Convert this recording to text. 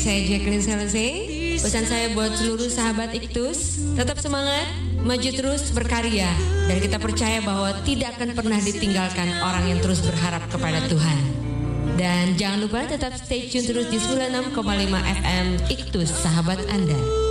saya Jacqueline Salese. Pesan saya buat seluruh sahabat Iktus, tetap semangat, maju terus berkarya, dan kita percaya bahwa tidak akan pernah ditinggalkan orang yang terus berharap kepada Tuhan. Dan jangan lupa tetap stay tune terus di 96,5 FM Iktus, sahabat Anda.